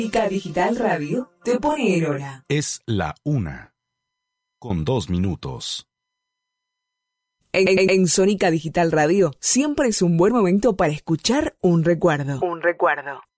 Sónica Digital Radio te pone en hora. Es la 1:02. En Sónica Digital Radio siempre es un buen momento para escuchar un recuerdo. Un recuerdo.